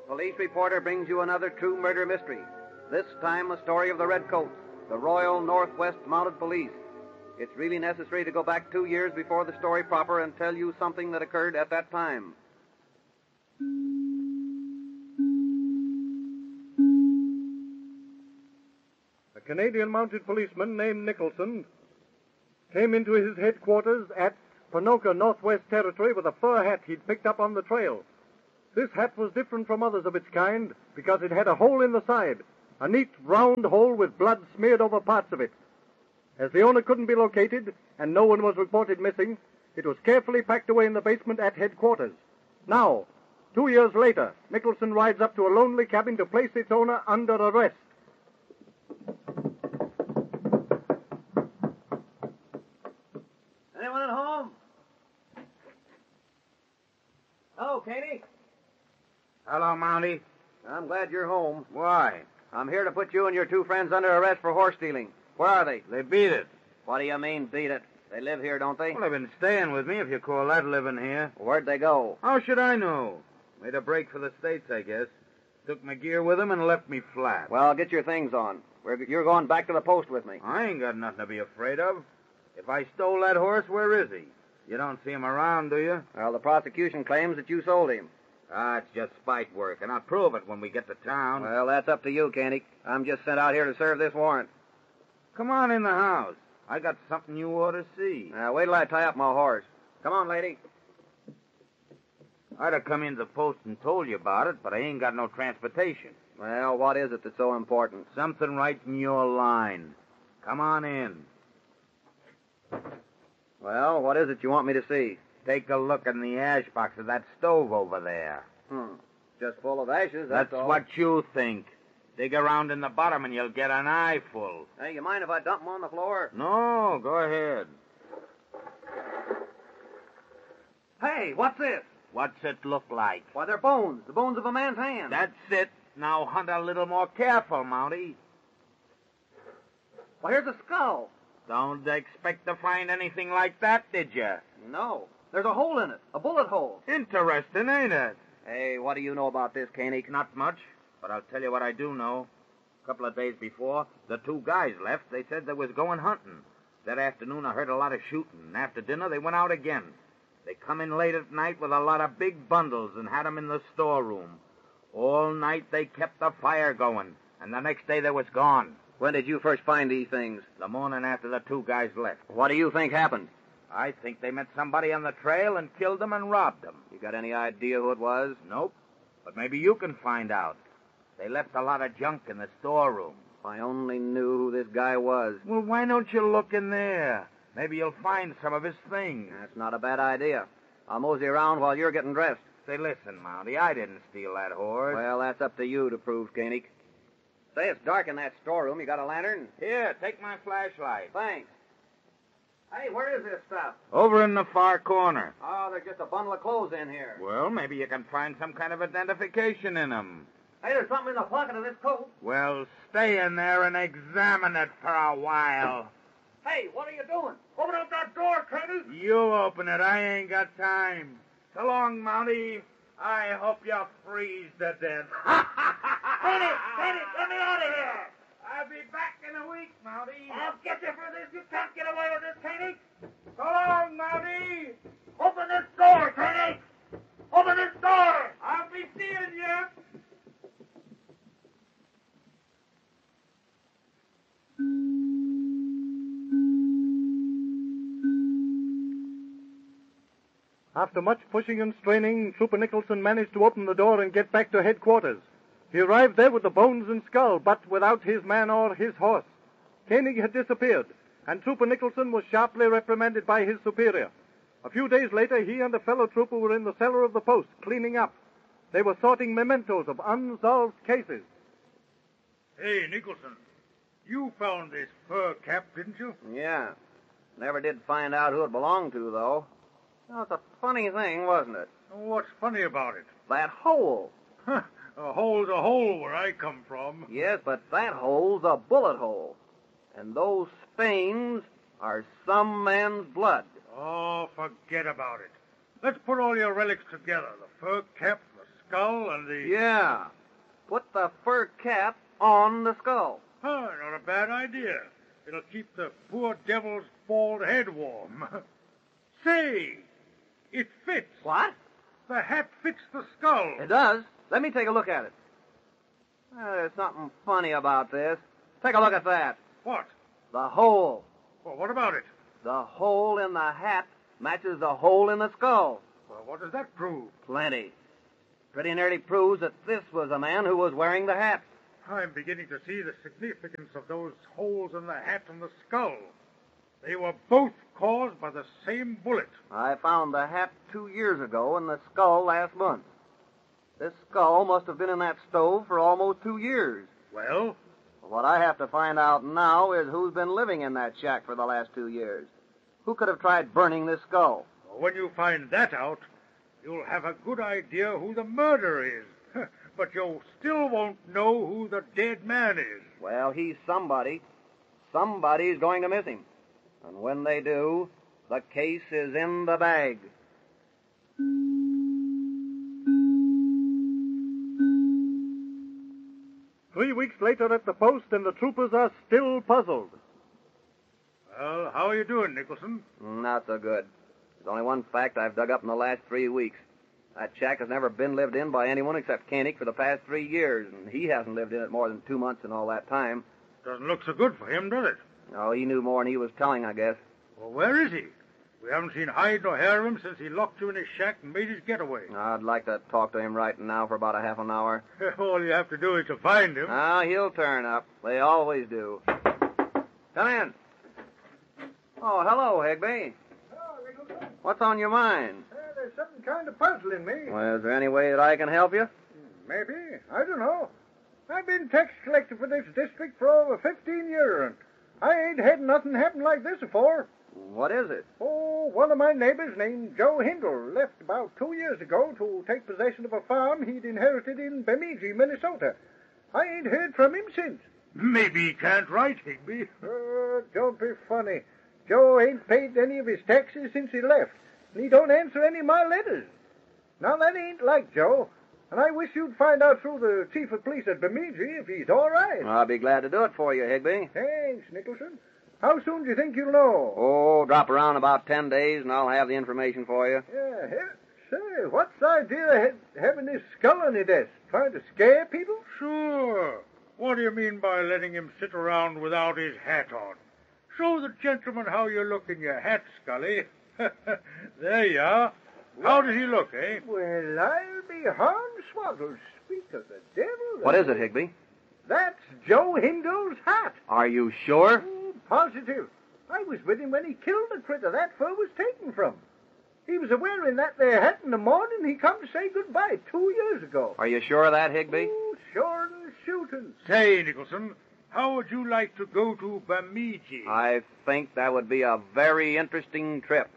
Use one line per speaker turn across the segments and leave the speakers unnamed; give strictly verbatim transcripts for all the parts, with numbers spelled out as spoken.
Police reporter brings you another true murder mystery. This time a story of the Redcoats, the Royal Northwest Mounted Police. It's really necessary to go back two years before the story proper and tell you something that occurred at that time.
A Canadian mounted policeman named Nicholson came into his headquarters at Ponoka, Northwest Territory, with a fur hat he'd picked up on the trail. This hat was different from others of its kind because it had a hole in the side, a neat round hole with blood smeared over parts of it. As the owner couldn't be located and no one was reported missing, it was carefully packed away in the basement at headquarters. Now, two years later, Nicholson rides up to a lonely cabin to place its owner under arrest.
Anyone at home? Hello, Katie.
Hello, Mountie.
I'm glad you're home.
Why?
I'm here to put you and your two friends under arrest for horse stealing. Where are they?
They beat it.
What do you mean, beat it? They live here, don't they?
Well, they've been staying with me, if you call that living here.
Where'd they go?
How should I know? Made a break for the States, I guess. Took my gear with them and left me flat.
Well, get your things on. We're, you're going back to the post with me.
I ain't got nothing to be afraid of. If I stole that horse, where is he? You don't see him around, do you?
Well, the prosecution claims that you sold him.
Ah, it's just spite work, and I'll prove it when we get to town.
Well, that's up to you, Koenig. I'm just sent out here to serve this warrant.
Come on in the house. I got something you ought to see.
Now, wait till I tie up my horse. Come on, lady.
I'd have come into the post and told you about it, but I ain't got no transportation.
Well, what is it that's so important?
Something right in your line. Come on in.
Well, what is it you want me to see?
Take a look in the ash box of that stove over there.
Hmm. Just full of ashes, that's,
That's
all.
what you think. Dig around in the bottom and you'll get an eyeful.
Hey, you mind if I dump them on the floor?
No, go ahead.
Hey, what's this?
What's it look like?
Why, they're bones. The bones of a man's hand.
That's it. Now hunt a little more careful, Mountie.
Well, here's a skull.
Don't expect to find anything like that, did you?
No. There's a hole in it. A bullet hole.
Interesting, ain't it?
Hey, what do you know about this, Koenig?
Not much, but I'll tell you what I do know. A couple of days before, the two guys left. They said they was going hunting. That afternoon, I heard a lot of shooting, and after dinner, they went out again. They come in late at night with a lot of big bundles and had 'em in the storeroom. All night, they kept the fire going, and the next day, they was gone.
When did you first find these things?
The morning after the two guys left.
What do you think happened?
I think they met somebody on the trail and killed them and robbed them.
You got any idea who it was?
Nope, but maybe you can find out. They left a lot of junk in the storeroom.
If I only knew who this guy was.
Well, why don't you look in there? Maybe you'll find some of his things.
That's not a bad idea. I'll mosey around while you're getting dressed.
Say, listen, Mountie, I didn't steal that horse.
Well, that's up to you to prove, Koenig. Say, it's dark in that storeroom. You got a lantern?
Here, take my flashlight.
Thanks. Hey, where is this stuff?
Over in the far corner.
Oh, there's just a bundle of clothes in here.
Well, maybe you can find some kind of identification in them.
Hey, there's something in the pocket of this coat.
Well, stay in there and examine it for a while.
Hey, what are you doing? Open up that door, Koenig.
You open it. I ain't got time. So long, Mountie. I hope you freeze to death.
Koenig, Koenig, get me out of here.
I'll be back in a week, Mountie.
I'll get you for this. You can't get away with this, Koenig.
So long, Mountie.
Open this door, Koenig. Open this door.
I'll be seeing you.
After much pushing and straining, Trooper Nicholson managed to open the door and get back to headquarters. He arrived there with the bones and skull, but without his man or his horse. Koenig had disappeared, and Trooper Nicholson was sharply reprimanded by his superior. A few days later, he and a fellow trooper were in the cellar of the post, cleaning up. They were sorting mementos of unsolved cases.
Hey, Nicholson, you found this fur cap, didn't you?
Yeah. Never did find out who it belonged to, though. Well, it's a funny thing, wasn't it?
What's funny about it?
That hole.
Huh, a hole's a hole where I come from.
Yes, but that hole's a bullet hole. And those stains are some man's blood.
Oh, forget about it. Let's put all your relics together. The fur cap, the skull and the...
Yeah. Put the fur cap on the skull.
Huh, not a bad idea. It'll keep the poor devil's bald head warm. Say, it fits.
What?
The hat fits the skull.
It does. Let me take a look at it. Uh, there's something funny about this. Take a look at that.
What?
The hole.
Well, what about it?
The hole in the hat matches the hole in the skull.
Well, what does that prove?
Plenty. Pretty nearly proves that this was a man who was wearing the hat.
I'm beginning to see the significance of those holes in the hat and the skull. They were both caused by the same bullet.
I found the hat two years ago and the skull last month. This skull must have been in that stove for almost two years.
Well?
What I have to find out now is who's been living in that shack for the last two years. Who could have tried burning this skull?
When you find that out, you'll have a good idea who the murderer is. But you still won't know who the dead man is.
Well, he's somebody. Somebody's going to miss him. And when they do, the case is in the bag.
Three weeks later at the post, and the troopers are still puzzled.
Well, how are you doing, Nicholson?
Not so good. There's only one fact I've dug up in the last three weeks. That shack has never been lived in by anyone except Koenig for the past three years, and he hasn't lived in it more than two months in all that time.
Doesn't look so good for him, does it?
Oh, he knew more than he was telling, I guess.
Well, where is he? We haven't seen hide nor hair of him since he locked you in his shack and made his getaway.
I'd like to talk to him right now for about a half an hour.
All you have to do is to find him.
Ah, he'll turn up. They always do. Come in. Oh, hello, Higby.
Oh, Nicholson.
What's on your mind?
Uh, there's something kind of puzzling me.
Well, is there any way that I can help you?
Maybe. I don't know. I've been tax collector for this district for over fifteen years, and I ain't had nothing happen like this before.
What is it?
Oh, one of my neighbors named Joe Hindle left about two years ago to take possession of a farm he'd inherited in Bemidji, Minnesota. I ain't heard from him since.
Maybe he can't write, Higby.
Oh, don't be funny. Joe ain't paid any of his taxes since he left, and he don't answer any of my letters. Now, that ain't like Joe, and I wish you'd find out through the chief of police at Bemidji if he's all right.
I'll be glad to do it for you, Higby.
Thanks, Nicholson. How soon do you think you'll know?
Oh, drop around about ten days, and I'll have the information for you.
Yeah, he- say, what's the idea of ha- having this skull on your desk? Trying to scare people?
Sure. What do you mean by letting him sit around without his hat on? Show the gentleman how you look in your hat, Scully. There you are. How does he look, eh?
Well, I'll be hornswoggled. Speak of the devil.
What is it, Higby?
That's Joe Hindle's hat.
Are you sure?
Oh, positive. I was with him when he killed the critter that fur was taken from. He was a-wearing that there hat in the morning he come to say goodbye two years ago.
Are you sure of that, Higby?
Oh, sure and shooting.
Say, Nicholson, how would you like to go to Bemidji?
I think that would be a very interesting trip.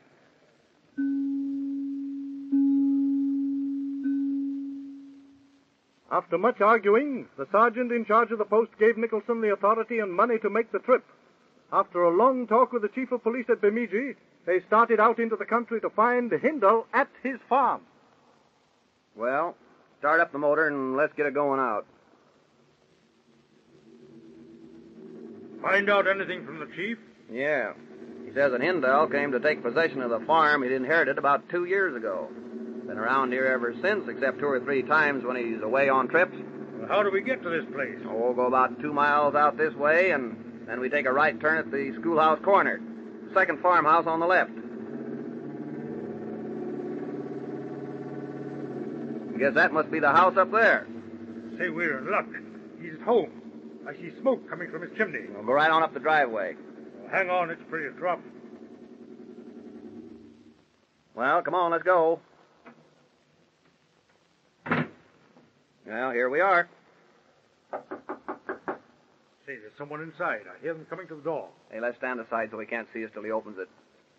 After much arguing, the sergeant in charge of the post gave Nicholson the authority and money to make the trip. After a long talk with the chief of police at Bemidji, they started out into the country to find Hindle at his farm.
Well, start up the motor and let's get it going out.
Find out anything from the chief?
Yeah. He says that Hindle came to take possession of the farm he'd inherited about two years ago. Been around here ever since, except two or three times when he's away on trips.
Well, how do we get to this place?
Oh, we'll go about two miles out this way, and then we take a right turn at the schoolhouse corner. Second farmhouse on the left. Guess that must be the house up there.
Say, we're in luck. He's at home. I see smoke coming from his chimney.
We'll go right on up the driveway.
Well, hang on, it's pretty drop.
Well, come on, let's go. Well, here we are.
Say, there's someone inside. I hear them coming to the door.
Hey, let's stand aside so he can't see us till he opens it.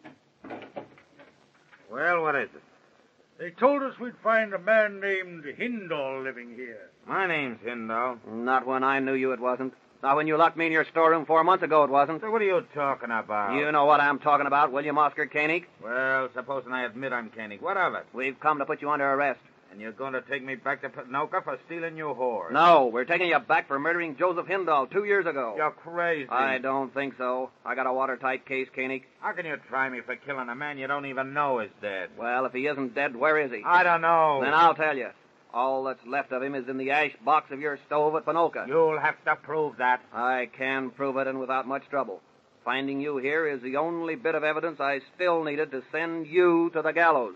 Well, what is it?
They told us we'd find a man named Hindle living here.
My name's Hindle.
Not when I knew you, it wasn't. Not when you locked me in your storeroom four months ago, it wasn't.
So what are you talking about?
You know what I'm talking about, William Oscar Koenig?
Well, supposing I admit I'm Koenig. What of it?
We've come to put you under arrest.
And you're going to take me back to Panoka for stealing your horse.
No, we're taking you back for murdering Joseph Hindall two years ago.
You're crazy.
I don't think so. I got a watertight case, Koenig.
How can you try me for killing a man you don't even know is dead?
Well, if he isn't dead, where is he?
I don't know.
Then I'll tell you. All that's left of him is in the ash box of your stove at Panoka.
You'll have to prove that.
I can prove it, and without much trouble. Finding you here is the only bit of evidence I still needed to send you to the gallows.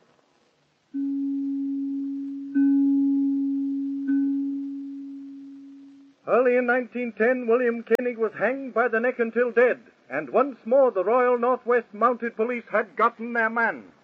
Early in nineteen ten, William Koenig was hanged by the neck until dead, and once more the Royal Northwest Mounted Police had gotten their man.